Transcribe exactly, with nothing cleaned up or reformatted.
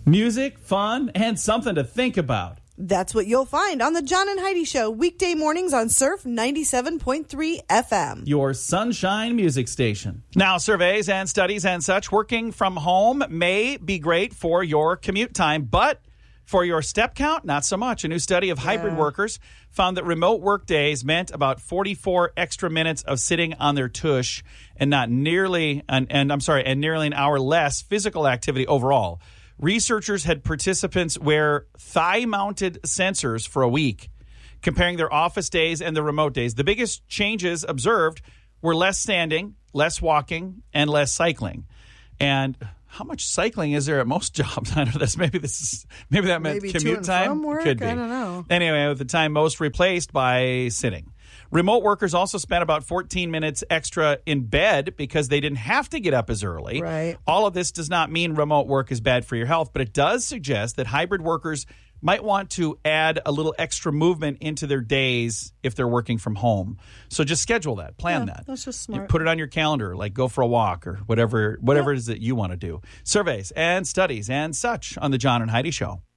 Music, fun, and something to think about. That's what you'll find on the John and Heidi Show, weekday mornings on Surf ninety-seven point three F M. Your sunshine music station. Now, surveys and studies and such, working from home may be great for your commute time, but for your step count, not so much. A new study of hybrid Yeah. workers found that remote work days meant about forty-four extra minutes of sitting on their tush and not nearly, and, and I'm sorry, and nearly an hour less physical activity overall. Researchers had participants wear thigh-mounted sensors for a week, comparing their office days and their remote days. The biggest changes observed were less standing, less walking, and less cycling. And how much cycling is there at most jobs? I know that's maybe this is maybe that meant Maybe to commute and time. from work? Could be. I don't know. Anyway, with the time most replaced by sitting. Remote workers also spent about fourteen minutes extra in bed because they didn't have to get up as early. Right. All of this does not mean remote work is bad for your health, but it does suggest that hybrid workers might want to add a little extra movement into their days if they're working from home. So just schedule that. Plan Yeah, that. that's just You smart. put it on your calendar, like go for a walk or whatever, whatever it is that you want to do. Surveys and studies and such on the John and Heidi Show.